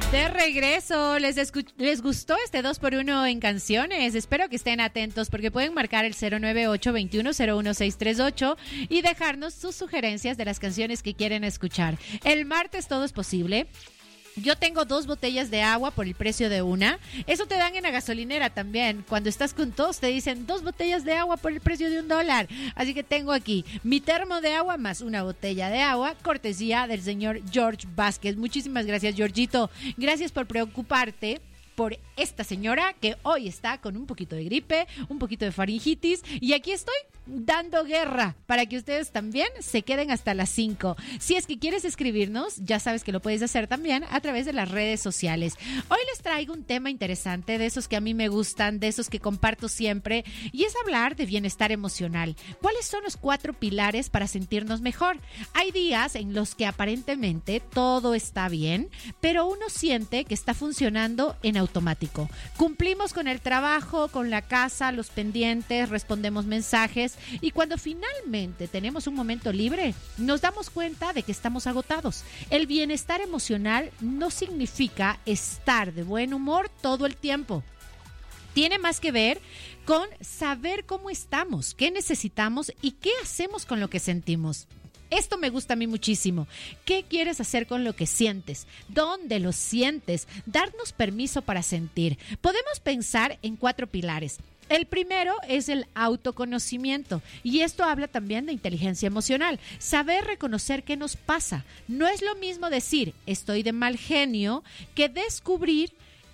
De regreso, ¿les gustó este 2x1 en canciones? Espero que estén atentos porque pueden marcar el 098-2101-638 y dejarnos sus sugerencias de las canciones que quieren escuchar. El martes todo es posible. Yo tengo 2 botellas de agua por el precio de una. Eso te dan en la gasolinera también. Cuando estás con todos te dicen 2 botellas de agua por el precio de $1. Así que tengo aquí mi termo de agua más una botella de agua, cortesía del señor George Vázquez. Muchísimas gracias, Georgito. Gracias por preocuparte por esta señora que hoy está con un poquito de gripe, un poquito de faringitis, y aquí estoy dando guerra para que ustedes también se queden hasta las 5. Si es que quieres escribirnos, ya sabes que lo puedes hacer también a través de las redes sociales. Hoy les traigo un tema interesante, de esos que a mí me gustan, de esos que comparto siempre, y es hablar de bienestar emocional. ¿Cuáles son los 4 pilares para sentirnos mejor? Hay días en los que aparentemente todo está bien, pero uno siente que está funcionando en automático. Cumplimos con el trabajo, con la casa, los pendientes, respondemos mensajes, y cuando finalmente tenemos un momento libre, nos damos cuenta de que estamos agotados. El bienestar emocional no significa estar de buen humor todo el tiempo. Tiene más que ver con saber cómo estamos, qué necesitamos y qué hacemos con lo que sentimos. Esto me gusta a mí muchísimo. ¿Qué quieres hacer con lo que sientes? ¿Dónde lo sientes? Darnos permiso para sentir. Podemos pensar en 4 pilares. El primero es el autoconocimiento, y esto habla también de inteligencia emocional. Saber reconocer qué nos pasa. No es lo mismo decir estoy de mal genio que descubrir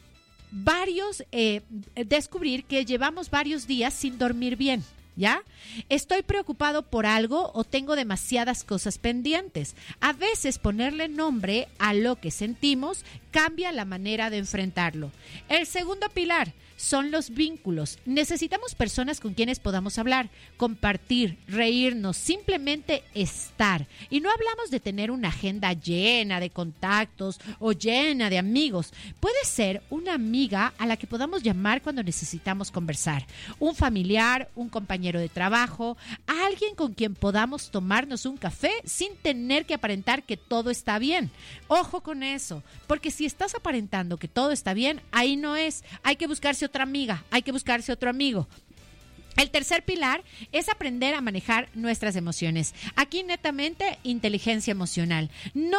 que llevamos varios días sin dormir bien. ¿Ya? Estoy preocupado por algo o tengo demasiadas cosas pendientes. A veces ponerle nombre a lo que sentimos cambia la manera de enfrentarlo. El segundo pilar son los vínculos. Necesitamos personas con quienes podamos hablar, compartir, reírnos, simplemente estar. Y no hablamos de tener una agenda llena de contactos o llena de amigos. Puede ser una amiga a la que podamos llamar cuando necesitamos conversar, un familiar, un compañero de trabajo, a alguien con quien podamos tomarnos un café sin tener que aparentar que todo está bien. Ojo con eso, porque si estás aparentando que todo está bien, ahí no es. Hay que buscarse otra amiga, hay que buscarse otro amigo. El tercer pilar es aprender a manejar nuestras emociones. Aquí netamente inteligencia emocional.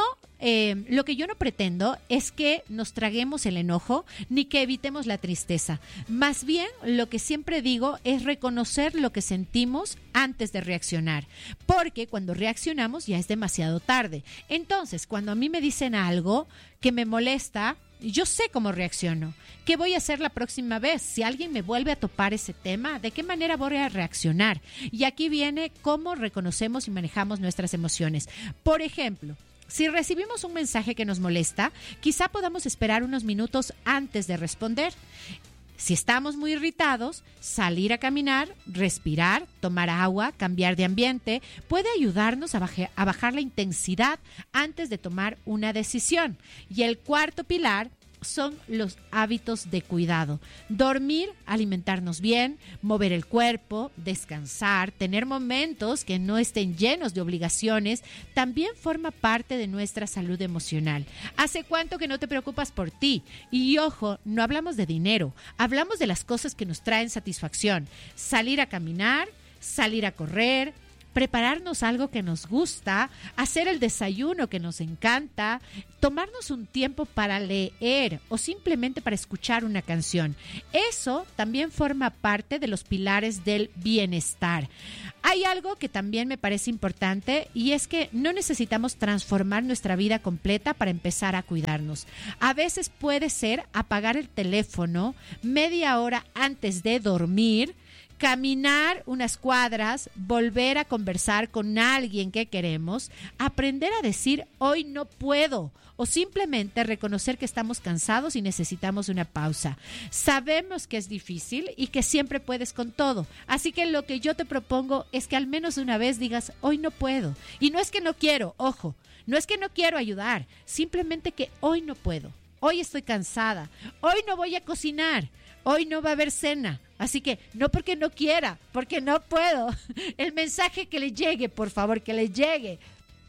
Lo que yo no pretendo es que nos traguemos el enojo ni que evitemos la tristeza. Más bien, lo que siempre digo es reconocer lo que sentimos antes de reaccionar. Porque cuando reaccionamos ya es demasiado tarde. Entonces, cuando a mí me dicen algo que me molesta, yo sé cómo reacciono. ¿Qué voy a hacer la próxima vez? Si alguien me vuelve a topar ese tema, ¿de qué manera voy a reaccionar? Y aquí viene cómo reconocemos y manejamos nuestras emociones. Por ejemplo, si recibimos un mensaje que nos molesta, quizá podamos esperar unos minutos antes de responder. Si estamos muy irritados, salir a caminar, respirar, tomar agua, cambiar de ambiente, puede ayudarnos a bajar la intensidad antes de tomar una decisión. Y el cuarto pilar son los hábitos de cuidado. Dormir, alimentarnos bien, mover el cuerpo, descansar, tener momentos que no estén llenos de obligaciones, también forma parte de nuestra salud emocional. ¿Hace cuánto que no te preocupas por ti? Y ojo, no hablamos de dinero, hablamos de las cosas que nos traen satisfacción. Salir a caminar, salir a correr, prepararnos algo que nos gusta, hacer el desayuno que nos encanta, tomarnos un tiempo para leer o simplemente para escuchar una canción. Eso también forma parte de los pilares del bienestar. Hay algo que también me parece importante y es que no necesitamos transformar nuestra vida completa para empezar a cuidarnos. A veces puede ser apagar el teléfono media hora antes de dormir, caminar unas cuadras, volver a conversar con alguien que queremos, aprender a decir hoy no puedo o simplemente reconocer que estamos cansados y necesitamos una pausa. Sabemos que es difícil y que siempre puedes con todo, así que lo que yo te propongo es que al menos una vez digas hoy no puedo. Y no es que no quiero, ojo, no es que no quiero ayudar, simplemente que hoy no puedo. Hoy estoy cansada, hoy no voy a cocinar, hoy no va a haber cena. Así que no porque no quiera, porque no puedo. El mensaje que le llegue, por favor, que le llegue.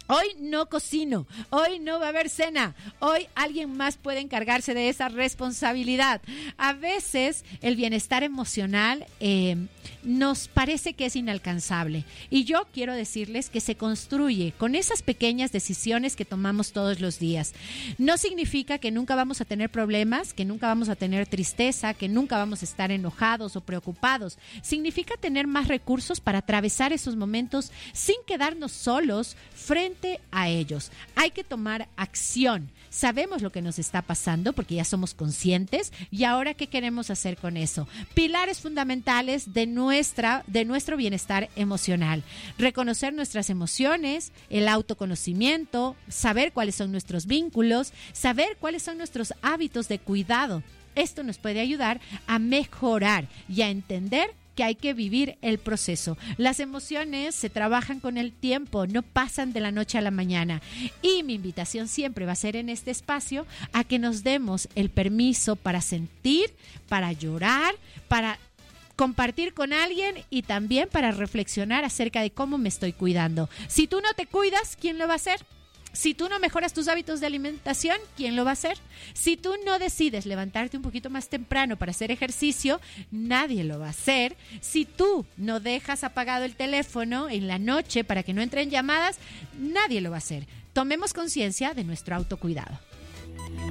Hoy no cocino, hoy no va a haber cena, hoy alguien más puede encargarse de esa responsabilidad. A veces el bienestar emocional nos parece que es inalcanzable y yo quiero decirles que se construye con esas pequeñas decisiones que tomamos todos los días. No significa que nunca vamos a tener problemas, que nunca vamos a tener tristeza, que nunca vamos a estar enojados o preocupados. Significa tener más recursos para atravesar esos momentos sin quedarnos solos frente a ellos. Hay que tomar acción. Sabemos lo que nos está pasando porque ya somos conscientes y ahora ¿qué queremos hacer con eso? Pilares fundamentales de nuestro bienestar emocional. Reconocer nuestras emociones, el autoconocimiento, saber cuáles son nuestros vínculos, saber cuáles son nuestros hábitos de cuidado. Esto nos puede ayudar a mejorar y a entender que hay que vivir el proceso. Las emociones se trabajan con el tiempo, no pasan de la noche a la mañana. Y mi invitación siempre va a ser en este espacio a que nos demos el permiso para sentir, para llorar, para compartir con alguien y también para reflexionar acerca de cómo me estoy cuidando. Si tú no te cuidas, ¿quién lo va a hacer? Si tú no mejoras tus hábitos de alimentación, ¿quién lo va a hacer? Si tú no decides levantarte un poquito más temprano para hacer ejercicio, nadie lo va a hacer. Si tú no dejas apagado el teléfono en la noche para que no entren llamadas, nadie lo va a hacer. Tomemos conciencia de nuestro autocuidado.